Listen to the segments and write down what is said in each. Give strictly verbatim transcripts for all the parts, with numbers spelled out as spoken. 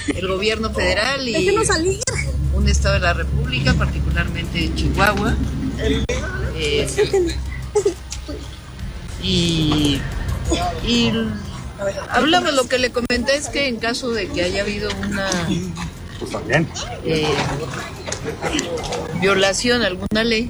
el gobierno federal y un estado de la República, particularmente Chihuahua. Eh, y, y hablamos, lo que le comenté es que en caso de que haya habido una eh, violación a alguna ley,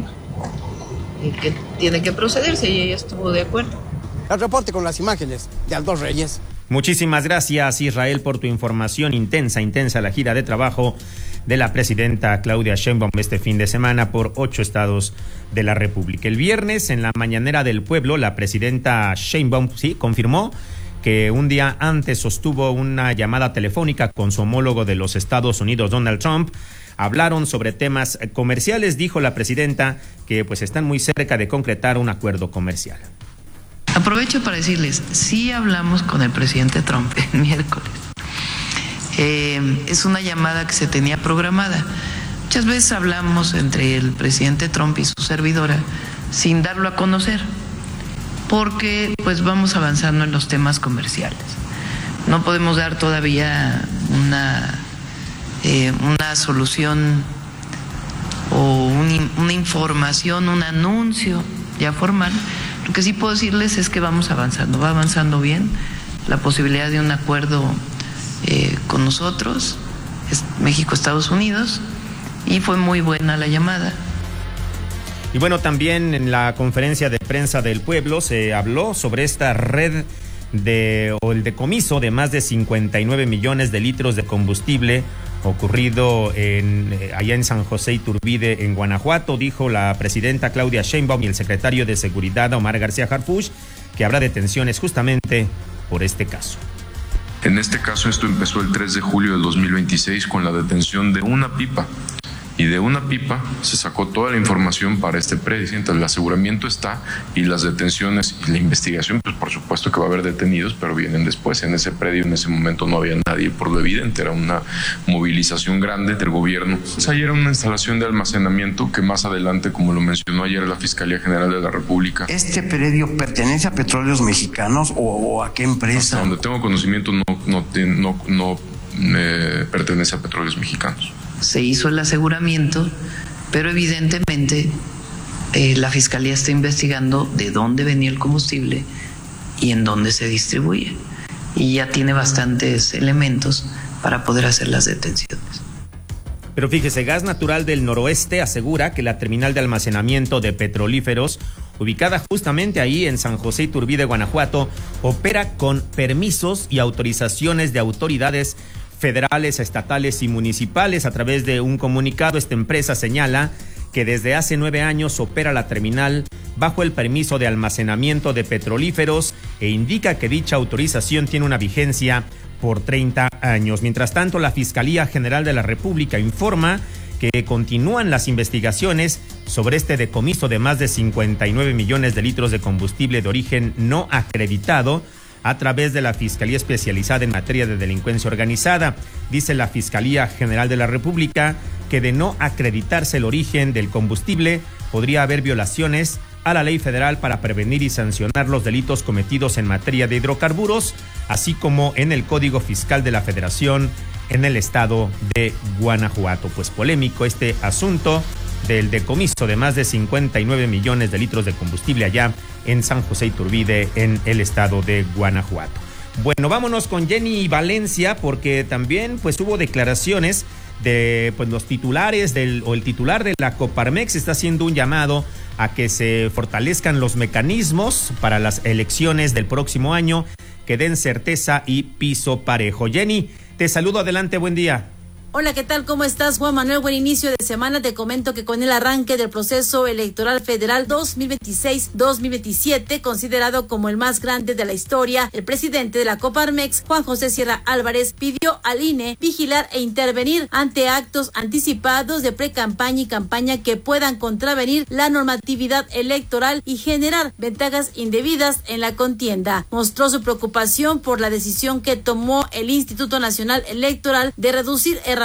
eh, que tiene que procederse, y ella estuvo de acuerdo. El reporte con las imágenes de Aldo Reyes. Muchísimas gracias, Israel, por tu información. Intensa, intensa la gira de trabajo de la presidenta Claudia Sheinbaum este fin de semana por ocho estados de la República. El viernes, en la mañanera del pueblo, la presidenta Sheinbaum sí confirmó que un día antes sostuvo una llamada telefónica con su homólogo de los Estados Unidos, Donald Trump. Hablaron sobre temas comerciales. Dijo la presidenta que pues están muy cerca de concretar un acuerdo comercial. Aprovecho para decirles, sí hablamos con el presidente Trump el miércoles. Eh, es una llamada que se tenía programada. Muchas veces hablamos entre el presidente Trump y su servidora sin darlo a conocer, porque pues vamos avanzando en los temas comerciales. No podemos dar todavía una, eh, una solución o un, una información, un anuncio ya formal. Lo que sí puedo decirles es que vamos avanzando, va avanzando bien la posibilidad de un acuerdo eh, con nosotros, es México, Estados Unidos, y fue muy buena la llamada. Y bueno, también en la conferencia de prensa del pueblo se habló sobre esta red de o el decomiso de más de cincuenta y nueve millones de litros de combustible ocurrido en, eh, allá en San José Iturbide, en Guanajuato. Dijo la presidenta Claudia Sheinbaum y el secretario de Seguridad, Omar García Harfuch, que habrá detenciones justamente por este caso. En este caso, esto empezó el tres de julio del dos mil veintiséis con la detención de una pipa. Y de una pipa se sacó toda la información para este predio. Entonces, el aseguramiento está y las detenciones y la investigación, pues por supuesto que va a haber detenidos, pero vienen después. En ese predio en ese momento no había nadie, por lo evidente, era una movilización grande del gobierno. Pues ahí era una instalación de almacenamiento que más adelante, como lo mencionó ayer la Fiscalía General de la República. ¿Este predio pertenece a Petróleos Mexicanos o, o a qué empresa? Hasta donde tengo conocimiento no, no, no, no eh, pertenece a Petróleos Mexicanos. Se hizo el aseguramiento, pero evidentemente eh, la Fiscalía está investigando de dónde venía el combustible y en dónde se distribuye. Y ya tiene bastantes elementos para poder hacer las detenciones. Pero fíjese, Gas Natural del Noroeste asegura que la terminal de almacenamiento de petrolíferos, ubicada justamente ahí en San José Iturbide, Guanajuato, opera con permisos y autorizaciones de autoridades federales, estatales y municipales. A través de un comunicado, esta empresa señala que desde hace nueve años opera la terminal bajo el permiso de almacenamiento de petrolíferos e indica que dicha autorización tiene una vigencia por treinta años. Mientras tanto, la Fiscalía General de la República informa que continúan las investigaciones sobre este decomiso de más de cincuenta y nueve millones de litros de combustible de origen no acreditado a través de la Fiscalía Especializada en Materia de Delincuencia Organizada. Dice la Fiscalía General de la República que de no acreditarse el origen del combustible, podría haber violaciones a la ley federal para prevenir y sancionar los delitos cometidos en materia de hidrocarburos, así como en el Código Fiscal de la Federación en el estado de Guanajuato. Pues polémico este asunto del decomiso de más de cincuenta y nueve millones de litros de combustible allá en San José Iturbide, en el estado de Guanajuato. Bueno, vámonos con Jenny Valencia, porque también pues hubo declaraciones de pues los titulares del o el titular de la Coparmex está haciendo un llamado a que se fortalezcan los mecanismos para las elecciones del próximo año, que den certeza y piso parejo. Jenny, te saludo, adelante, buen día. Hola, ¿qué tal? ¿Cómo estás, Juan Manuel? Buen inicio de semana. Te comento que con el arranque del proceso electoral federal dos mil veintiséis dos mil veintisiete, considerado como el más grande de la historia, el presidente de la Coparmex, Juan José Sierra Álvarez, pidió al I N E vigilar e intervenir ante actos anticipados de precampaña y campaña que puedan contravenir la normatividad electoral y generar ventajas indebidas en la contienda. Mostró su preocupación por la decisión que tomó el Instituto Nacional Electoral de reducir herramientas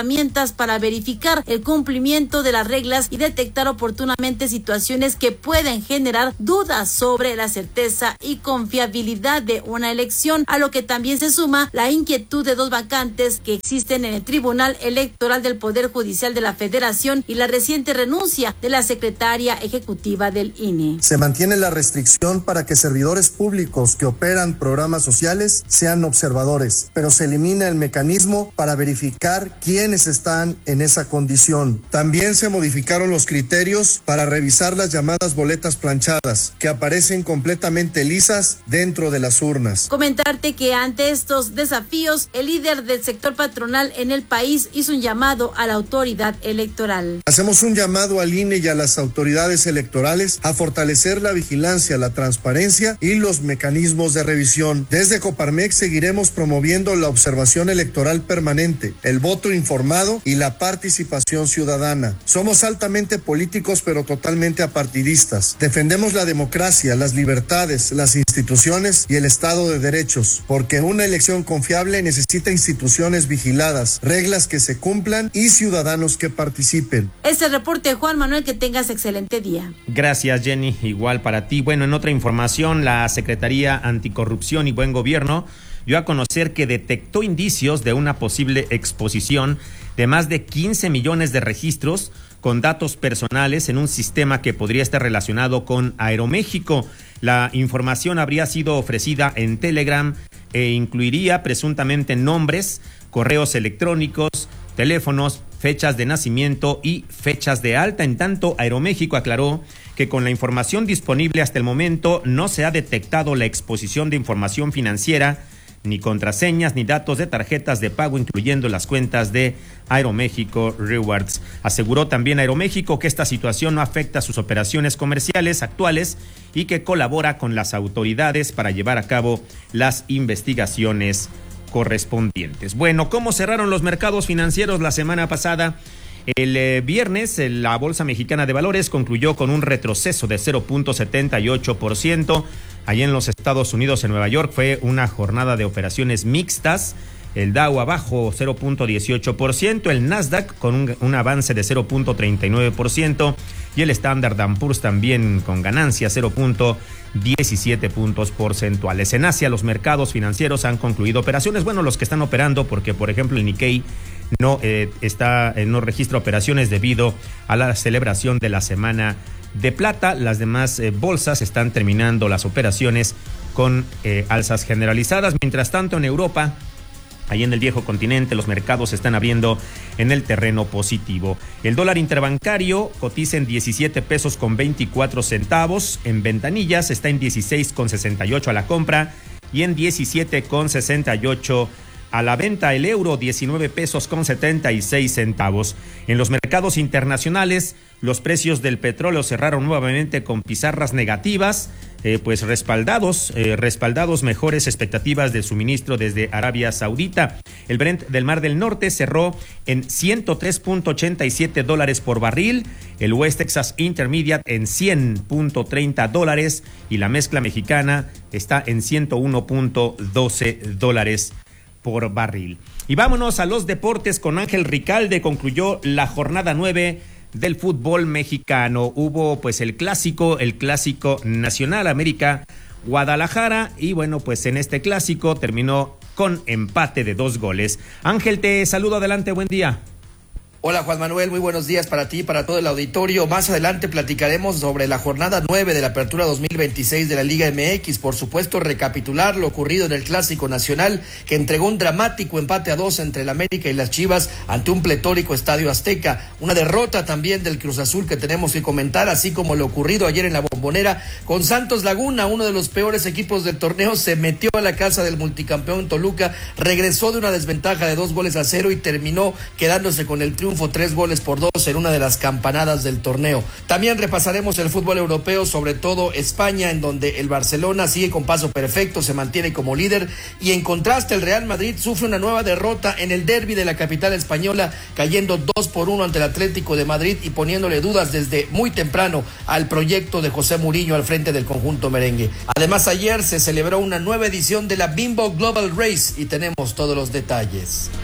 herramientas para verificar el cumplimiento de las reglas y detectar oportunamente situaciones que pueden generar dudas sobre la certeza y confiabilidad de una elección, a lo que también se suma la inquietud de dos vacantes que existen en el Tribunal Electoral del Poder Judicial de la Federación y la reciente renuncia de la secretaria ejecutiva del I N E. Se mantiene la restricción para que servidores públicos que operan programas sociales sean observadores, pero se elimina el mecanismo para verificar quiénes están en esa condición. También se modificaron los criterios para revisar las llamadas boletas planchadas, que aparecen completamente lisas dentro de las urnas. Comentarte que ante estos desafíos, el líder del sector patronal en el país hizo un llamado a la autoridad electoral. Hacemos un llamado al I N E y a las autoridades electorales a fortalecer la vigilancia, la transparencia y los mecanismos de revisión. Desde Coparmex seguiremos promoviendo la observación electoral permanente, el voto informado y la participación ciudadana. Somos altamente políticos pero totalmente apartidistas. Defendemos la democracia, las libertades, las instituciones y el Estado de Derechos, porque una elección confiable necesita instituciones vigiladas, reglas que se cumplan y ciudadanos que participen. Este reporte, Juan Manuel, que tengas excelente día. Gracias, Jenny, igual para ti. Bueno, en otra información, la Secretaría Anticorrupción y Buen Gobierno dio a conocer que detectó indicios de una posible exposición de más de quince millones de registros con datos personales en un sistema que podría estar relacionado con Aeroméxico. La información habría sido ofrecida en Telegram e incluiría presuntamente nombres, correos electrónicos, teléfonos, fechas de nacimiento y fechas de alta. En tanto, Aeroméxico aclaró que con la información disponible hasta el momento no se ha detectado la exposición de información financiera, ni contraseñas, ni datos de tarjetas de pago, incluyendo las cuentas de Aeroméxico Rewards. Aseguró también Aeroméxico que esta situación no afecta sus operaciones comerciales actuales y que colabora con las autoridades para llevar a cabo las investigaciones correspondientes. Bueno, ¿cómo cerraron los mercados financieros la semana pasada? El eh, viernes, la Bolsa Mexicana de Valores concluyó con un retroceso de cero punto setenta y ocho por ciento. Allí en los Estados Unidos, en Nueva York, fue una jornada de operaciones mixtas. El Dow abajo cero punto dieciocho por ciento, el Nasdaq con un, un avance de cero punto treinta y nueve por ciento y el Standard and Poor's también con ganancias cero punto diecisiete puntos porcentuales. En Asia, los mercados financieros han concluido operaciones, bueno, los que están operando, porque por ejemplo el Nikkei no eh, está eh, no registra operaciones debido a la celebración de la Semana de Plata. Las demás eh, bolsas están terminando las operaciones con eh, alzas generalizadas. Mientras tanto, en Europa, ahí en el viejo continente, los mercados se están abriendo en el terreno positivo. El dólar interbancario cotiza en diecisiete pesos con veinticuatro centavos. En ventanillas está en dieciséis con sesenta y ocho a la compra y en diecisiete con sesenta y ocho a la venta. El euro, diecinueve pesos con setenta y seis centavos. En los mercados internacionales, los precios del petróleo cerraron nuevamente con pizarras negativas, eh, pues respaldados, eh, respaldados mejores expectativas de suministro desde Arabia Saudita. El Brent del Mar del Norte cerró en ciento tres punto ochenta y siete dólares por barril, el West Texas Intermediate en cien punto treinta dólares y la mezcla mexicana está en ciento uno punto doce dólares por barril. Y vámonos a los deportes con Ángel Ricalde. Concluyó la jornada nueve del fútbol mexicano. Hubo pues el clásico, el clásico nacional, América Guadalajara, y bueno, pues en este clásico terminó con empate de dos goles. Ángel, te saludo, adelante, buen día. Hola Juan Manuel, muy buenos días para ti y para todo el auditorio. Más adelante platicaremos sobre la jornada nueve de la Apertura dos mil veintiséis de la Liga M X. Por supuesto, recapitular lo ocurrido en el Clásico Nacional, que entregó un dramático empate a dos entre el América y las Chivas ante un pletórico Estadio Azteca. Una derrota también del Cruz Azul que tenemos que comentar, así como lo ocurrido ayer en la Bombonera con Santos Laguna, uno de los peores equipos del torneo. Se metió a la casa del multicampeón Toluca, regresó de una desventaja de dos goles a cero y terminó quedándose con el triunfo tres goles por dos en una de las campanadas del torneo. También repasaremos el fútbol europeo, sobre todo España, en donde el Barcelona sigue con paso perfecto, se mantiene como líder, y en contraste el Real Madrid sufre una nueva derrota en el derbi de la capital española, cayendo dos por uno ante el Atlético de Madrid y poniéndole dudas desde muy temprano al proyecto de José Mourinho al frente del conjunto merengue. Además, ayer se celebró una nueva edición de la Bimbo Global Race y tenemos todos los detalles.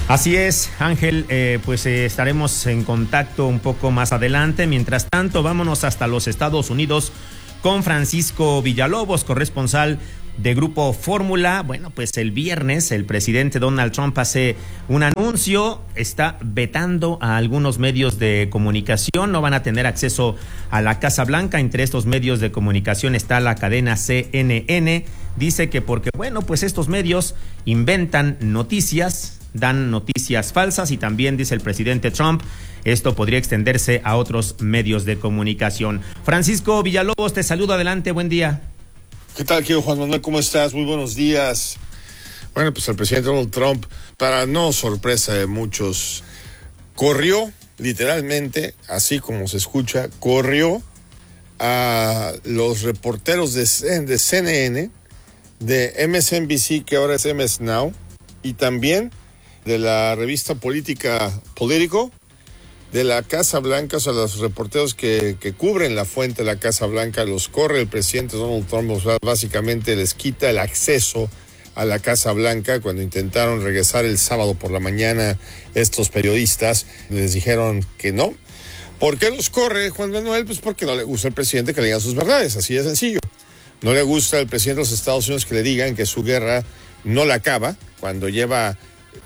Así es, Ángel, eh, pues eh, estaremos en contacto un poco más adelante. Mientras tanto, vámonos hasta los Estados Unidos con Francisco Villalobos, corresponsal de Grupo Fórmula. Bueno, pues el viernes el presidente Donald Trump hace un anuncio, está vetando a algunos medios de comunicación, no van a tener acceso a la Casa Blanca. Entre estos medios de comunicación está la cadena C N N. Dice que porque, bueno, pues estos medios inventan noticias, dan noticias falsas, y también dice el presidente Trump, esto podría extenderse a otros medios de comunicación. Francisco Villalobos, te saludo, adelante, buen día. ¿Qué tal, querido Juan Manuel? ¿Cómo estás? Muy buenos días. Bueno, pues el presidente Donald Trump, para no sorpresa de muchos, corrió, literalmente, así como se escucha, corrió a los reporteros de, de C N N, de M S N B C, que ahora es M S Now, y también de la revista política Político, de la Casa Blanca. O sea, los reporteros que, que cubren la fuente de la Casa Blanca los corre el presidente Donald Trump. O sea, básicamente les quita el acceso a la Casa Blanca. Cuando intentaron regresar el sábado por la mañana, estos periodistas les dijeron que no. ¿Por qué los corre Juan Manuel? Pues porque no le gusta al presidente que le digan sus verdades, así de sencillo. No le gusta al presidente de los Estados Unidos que le digan que su guerra no la acaba, cuando lleva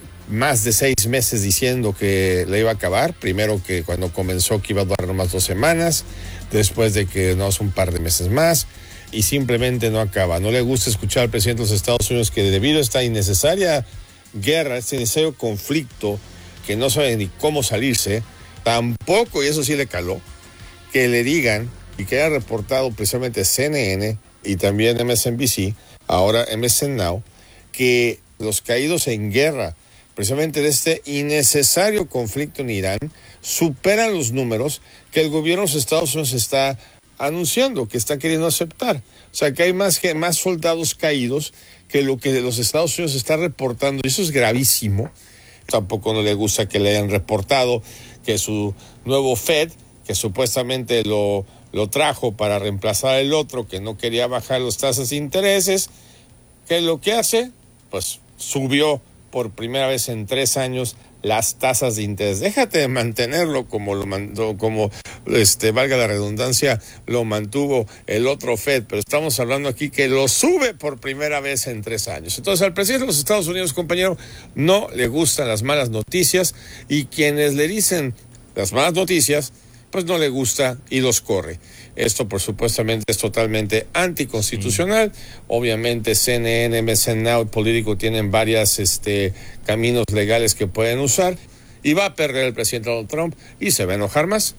más de seis meses diciendo que la iba a acabar. Primero, que cuando comenzó que iba a durar nomás dos semanas, después de que no hace un par de meses más, y simplemente no acaba. No le gusta escuchar al presidente de los Estados Unidos que debido a esta innecesaria guerra, este innecesario conflicto, que no sabe ni cómo salirse, tampoco, y eso sí le caló, que le digan, y que haya reportado precisamente C N N y también M S N B C, ahora M S N Now, que los caídos en guerra, precisamente de este innecesario conflicto en Irán, superan los números que el gobierno de los Estados Unidos está anunciando, que está queriendo aceptar. O sea, que hay más, que, más soldados caídos que lo que los Estados Unidos está reportando, y eso es gravísimo. Tampoco no le gusta que le hayan reportado que su nuevo Fed, que supuestamente lo, lo trajo para reemplazar el otro, que no quería bajar las tasas de intereses, que lo que hace, pues subió por primera vez en tres años las tasas de interés. Déjate de mantenerlo como lo mandó, como este, valga la redundancia, lo mantuvo el otro Fed, pero estamos hablando aquí que lo sube por primera vez en tres años. Entonces, al presidente de los Estados Unidos, compañero, no le gustan las malas noticias, y quienes le dicen las malas noticias, pues no le gusta y los corre. Esto, por supuestamente, es totalmente anticonstitucional. Mm. Obviamente, C N N, M S N Now, Político tienen varios este, caminos legales que pueden usar, y va a perder el presidente Donald Trump y se va a enojar más.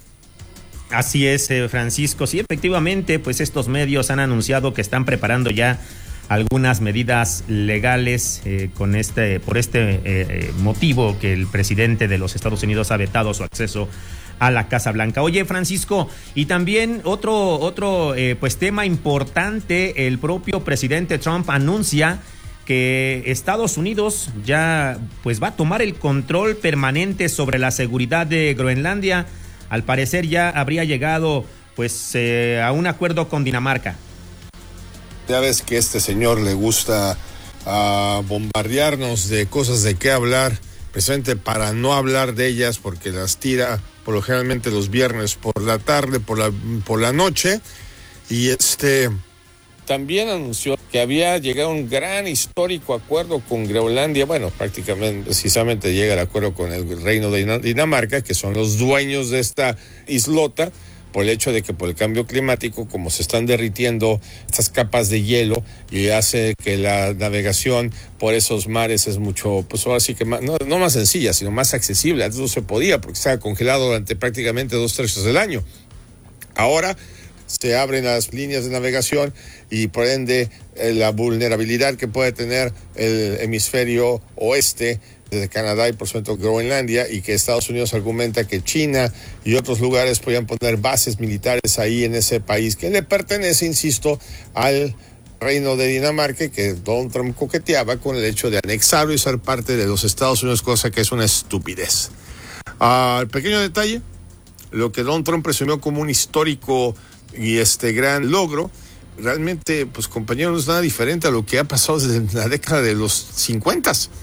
Así es, eh, Francisco. Sí, efectivamente, pues estos medios han anunciado que están preparando ya algunas medidas legales eh, con este, por este eh, eh, motivo que el presidente de los Estados Unidos ha vetado su acceso a la Casa Blanca. Oye, Francisco, y también otro, otro eh, pues tema importante, el propio presidente Trump anuncia que Estados Unidos ya pues va a tomar el control permanente sobre la seguridad de Groenlandia. Al parecer ya habría llegado pues eh, a un acuerdo con Dinamarca. Ya ves que a este señor le gusta uh, bombardearnos de cosas de qué hablar, precisamente para no hablar de ellas, porque las tira por lo generalmente los viernes por la tarde, por la, por la noche. Y este también anunció que había llegado a un gran histórico acuerdo con Groenlandia. Bueno, prácticamente, precisamente llega el acuerdo con el Reino de Dinamarca, que son los dueños de esta islota, por el hecho de que por el cambio climático, como se están derritiendo estas capas de hielo, y hace que la navegación por esos mares es mucho, pues ahora sí que más, no, no más sencilla, sino más accesible. Antes no se podía porque estaba congelado durante prácticamente dos tercios del año. Ahora se abren las líneas de navegación, y por ende eh, la vulnerabilidad que puede tener el hemisferio oeste de Canadá y por supuesto Groenlandia, y que Estados Unidos argumenta que China y otros lugares podían poner bases militares ahí en ese país que le pertenece, insisto, al Reino de Dinamarca, que Donald Trump coqueteaba con el hecho de anexarlo y ser parte de los Estados Unidos, cosa que es una estupidez. Uh, el pequeño detalle, lo que Donald Trump presumió como un histórico y este gran logro, realmente, pues compañeros, no es nada diferente a lo que ha pasado desde la década de los cincuenta.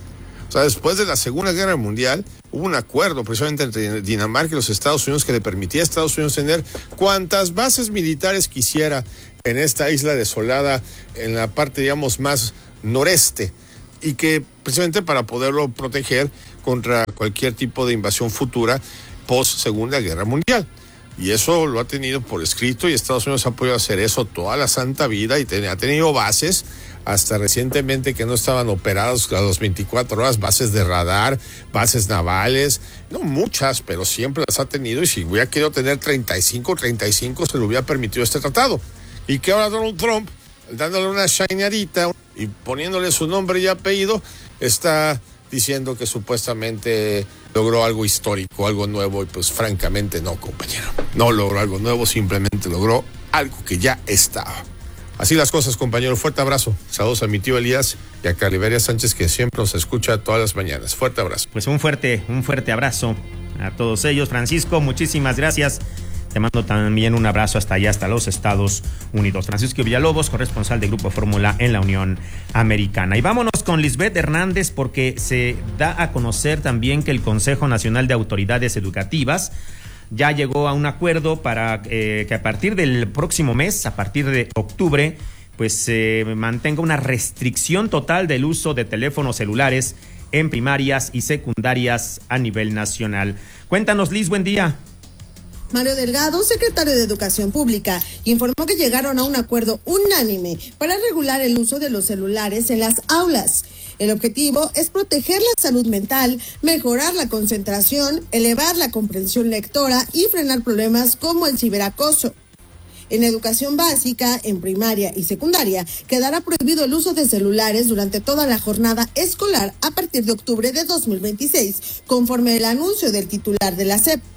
O sea, después de la Segunda Guerra Mundial, hubo un acuerdo precisamente entre Dinamarca y los Estados Unidos que le permitía a Estados Unidos tener cuantas bases militares quisiera en esta isla desolada, en la parte, digamos, más noreste, y que precisamente para poderlo proteger contra cualquier tipo de invasión futura post Segunda Guerra Mundial. Y eso lo ha tenido por escrito y Estados Unidos ha podido hacer eso toda la santa vida y ten, ha tenido bases hasta recientemente que no estaban operados a las veinticuatro horas, bases de radar, bases navales, no muchas, pero siempre las ha tenido, y si hubiera querido tener treinta y cinco, treinta y cinco se le hubiera permitido este tratado. Y que ahora Donald Trump, dándole una shineadita y poniéndole su nombre y apellido, está diciendo que supuestamente logró algo histórico, algo nuevo, y pues francamente no, compañero. No logró algo nuevo, simplemente logró algo que ya estaba. Así las cosas, compañero. Fuerte abrazo. Saludos a mi tío Elías y a Caliberia Sánchez, que siempre nos escucha todas las mañanas. Fuerte abrazo. Pues un fuerte, un fuerte abrazo a todos ellos. Francisco, muchísimas gracias. Te mando también un abrazo hasta allá, hasta los Estados Unidos. Francisco Villalobos, corresponsal de Grupo Fórmula en la Unión Americana. Y vámonos con Lisbeth Hernández, porque se da a conocer también que el Consejo Nacional de Autoridades Educativas ya llegó a un acuerdo para eh, que a partir del próximo mes, a partir de octubre, pues se eh, mantenga una restricción total del uso de teléfonos celulares en primarias y secundarias a nivel nacional. Cuéntanos, Liz, buen día. Mario Delgado, secretario de Educación Pública, informó que llegaron a un acuerdo unánime para regular el uso de los celulares en las aulas. El objetivo es proteger la salud mental, mejorar la concentración, elevar la comprensión lectora y frenar problemas como el ciberacoso. En educación básica, en primaria y secundaria, quedará prohibido el uso de celulares durante toda la jornada escolar a partir de octubre de dos mil veintiséis, conforme el anuncio del titular de la S E P.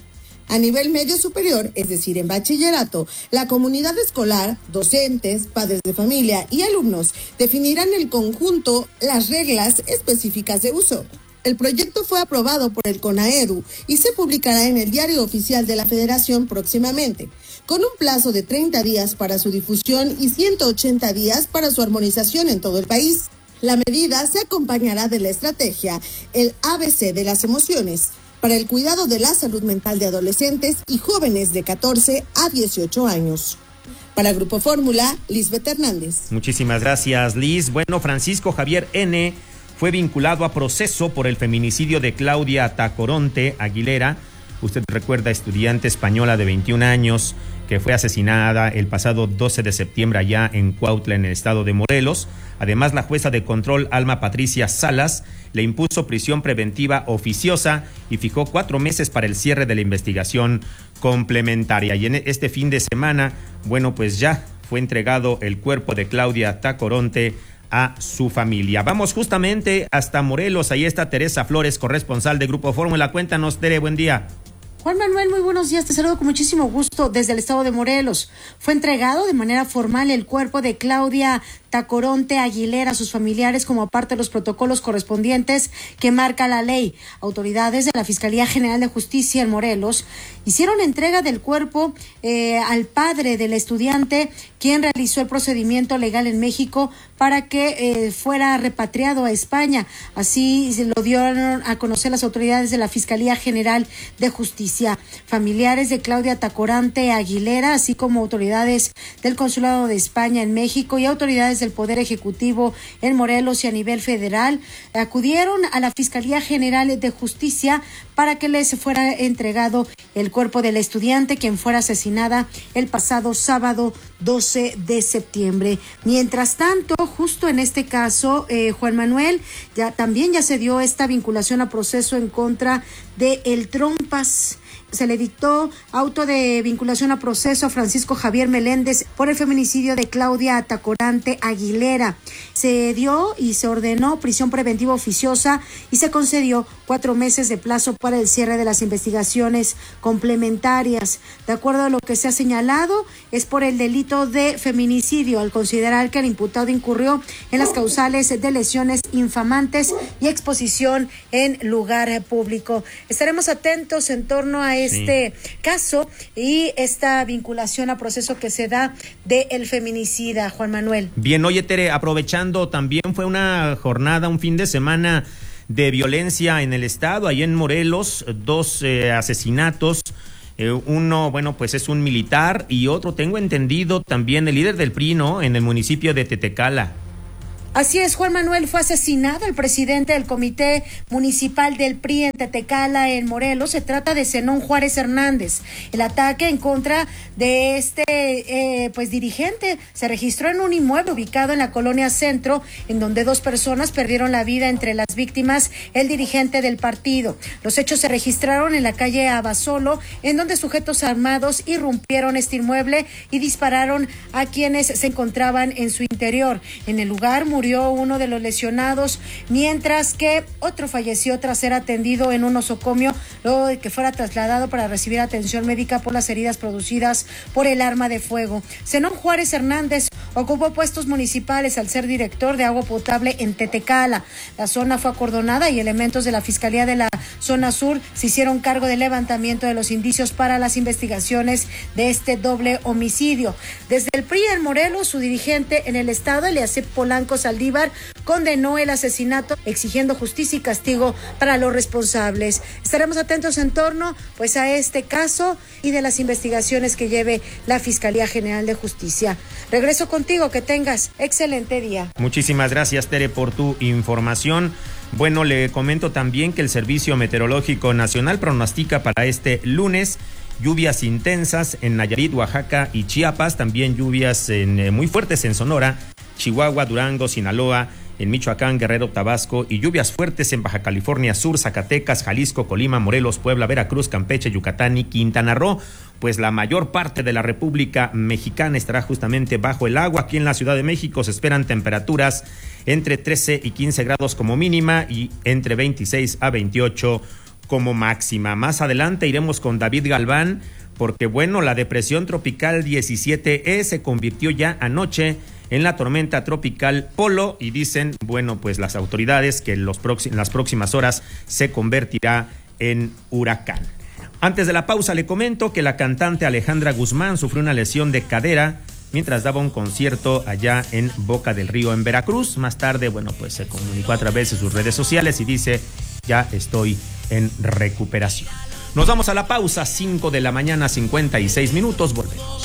A nivel medio superior, es decir, en bachillerato, la comunidad escolar, docentes, padres de familia y alumnos definirán en el conjunto las reglas específicas de uso. El proyecto fue aprobado por el CONAEDU y se publicará en el Diario Oficial de la Federación próximamente, con un plazo de treinta días para su difusión y ciento ochenta días para su armonización en todo el país. La medida se acompañará de la estrategia, el A B C de las emociones, para el cuidado de la salud mental de adolescentes y jóvenes de catorce a dieciocho años. Para Grupo Fórmula, Lisbeth Hernández. Muchísimas gracias, Liz. Bueno, Francisco Javier N. fue vinculado a proceso por el feminicidio de Claudia Tacoronte Aguilera. Usted recuerda, estudiante española de veintiún años que fue asesinada el pasado doce de septiembre allá en Cuautla, en el estado de Morelos. Además, la jueza de control Alma Patricia Salas le impuso prisión preventiva oficiosa y fijó cuatro meses para el cierre de la investigación complementaria. Y en este fin de semana, bueno, pues ya fue entregado el cuerpo de Claudia Tacoronte a su familia. Vamos justamente hasta Morelos. Ahí está Teresa Flores, corresponsal de Grupo Fórmula. Cuéntanos, Tere, buen día. Juan Manuel, muy buenos días, te saludo con muchísimo gusto desde el estado de Morelos. Fue entregado de manera formal el cuerpo de Claudia Tacoronte Aguilera a sus familiares como parte de los protocolos correspondientes que marca la ley. Autoridades de la Fiscalía General de Justicia en Morelos hicieron entrega del cuerpo eh, al padre del estudiante, quien realizó el procedimiento legal en México para que eh, fuera repatriado a España. Así se lo dieron a conocer las autoridades de la Fiscalía General de Justicia. Familiares de Claudia Tacoronte Aguilera, así como autoridades del Consulado de España en México y autoridades del Poder Ejecutivo en Morelos y a nivel federal, acudieron a la Fiscalía General de Justicia para que les fuera entregado el cuerpo de la estudiante, quien fuera asesinada el pasado sábado doce de septiembre. Mientras tanto, justo en este caso, eh, Juan Manuel, ya también ya se dio esta vinculación a proceso en contra de El Trompas. Se le dictó auto de vinculación a proceso a Francisco Javier Meléndez por el feminicidio de Claudia Tacoronte Aguilera. Se dio y se ordenó prisión preventiva oficiosa y se concedió cuatro meses de plazo para el cierre de las investigaciones complementarias. De acuerdo a lo que se ha señalado, es por el delito de feminicidio, al considerar que el imputado incurrió en las causales de lesiones infamantes y exposición en lugar público. Estaremos atentos en torno a este sí. caso y esta vinculación a proceso que se da de el feminicida, Juan Manuel. Bien, oye, Tere, aprovechando, también fue una jornada, un fin de semana de violencia en el estado, ahí en Morelos, dos eh, asesinatos. Eh, uno, bueno, pues es un militar y otro, tengo entendido, también el líder del P R I, ¿no?, en el municipio de Tetecala. Así es, Juan Manuel, fue asesinado el presidente del Comité Municipal del P R I en Tetecala, en Morelos. Se trata de Zenón Juárez Hernández. El ataque en contra de este eh, pues dirigente se registró en un inmueble ubicado en la colonia Centro, en donde dos personas perdieron la vida, entre las víctimas el dirigente del partido. Los hechos se registraron en la calle Abasolo, en donde sujetos armados irrumpieron este inmueble y dispararon a quienes se encontraban en su interior. En el lugar murió Murió uno de los lesionados, mientras que otro falleció tras ser atendido en un nosocomio, luego de que fuera trasladado para recibir atención médica por las heridas producidas por el arma de fuego. Zenón Juárez Hernández ocupó puestos municipales al ser director de agua potable en Tetecala. La zona fue acordonada y elementos de la Fiscalía de la Zona Sur se hicieron cargo del levantamiento de los indicios para las investigaciones de este doble homicidio. Desde el P R I en Morelos, su dirigente en el estado, Eliasip Polanco Saldívar, condenó el asesinato, exigiendo justicia y castigo para los responsables. Estaremos atentos en torno pues a este caso y de las investigaciones que lleve la Fiscalía General de Justicia. Regreso contigo, que tengas excelente día. Muchísimas gracias, Tere, por tu información. Bueno, le comento también que el Servicio Meteorológico Nacional pronostica para este lunes lluvias intensas en Nayarit, Oaxaca y Chiapas, también lluvias en, eh, muy fuertes en Sonora, Chihuahua, Durango, Sinaloa, en Michoacán, Guerrero, Tabasco, y lluvias fuertes en Baja California Sur, Zacatecas, Jalisco, Colima, Morelos, Puebla, Veracruz, Campeche, Yucatán y Quintana Roo. Pues la mayor parte de la República Mexicana estará justamente bajo el agua. Aquí en la Ciudad de México se esperan temperaturas entre trece y quince grados como mínima y entre veintiséis a veintiocho como máxima. Más adelante iremos con David Galván, porque bueno, la depresión tropical diecisiete E se convirtió ya anoche en la tormenta tropical Polo, y dicen, bueno, pues las autoridades que en, los próxim- en las próximas horas se convertirá en huracán. Antes de la pausa le comento que la cantante Alejandra Guzmán sufrió una lesión de cadera mientras daba un concierto allá en Boca del Río, en Veracruz. Más tarde, bueno, pues se comunicó a través de sus redes sociales y dice, ya estoy en recuperación. Nos vamos a la pausa, cinco de la mañana, cincuenta y seis minutos, volvemos.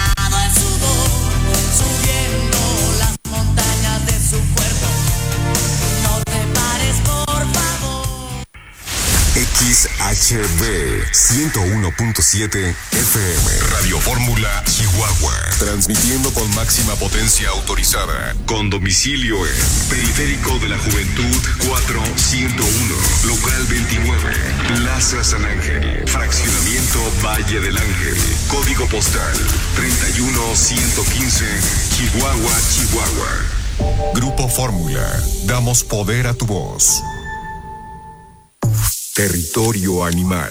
X H B ciento uno punto siete F M Radio Fórmula Chihuahua, transmitiendo con máxima potencia autorizada, con domicilio en Periférico de la Juventud cuatrocientos uno, local veintinueve, Plaza San Ángel, fraccionamiento Valle del Ángel, código postal treinta y uno ciento quince, Chihuahua, Chihuahua. Grupo Fórmula, damos poder a tu voz. Territorio animal.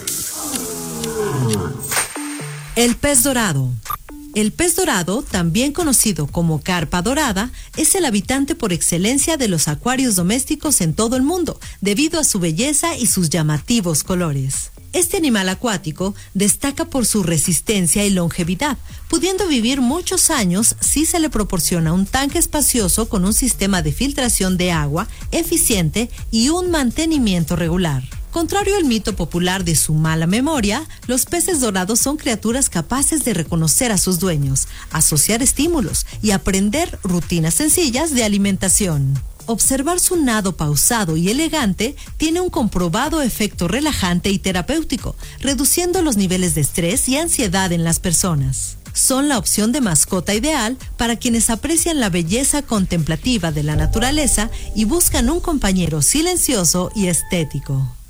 El pez dorado. El pez dorado, también conocido como carpa dorada, es el habitante por excelencia de los acuarios domésticos en todo el mundo, debido a su belleza y sus llamativos colores. Este animal acuático destaca por su resistencia y longevidad, pudiendo vivir muchos años si se le proporciona un tanque espacioso con un sistema de filtración de agua eficiente y un mantenimiento regular. Contrario al mito popular de su mala memoria, los peces dorados son criaturas capaces de reconocer a sus dueños, asociar estímulos y aprender rutinas sencillas de alimentación. Observar su nado pausado y elegante tiene un comprobado efecto relajante y terapéutico, reduciendo los niveles de estrés y ansiedad en las personas. Son la opción de mascota ideal para quienes aprecian la belleza contemplativa de la naturaleza y buscan un compañero silencioso y estético.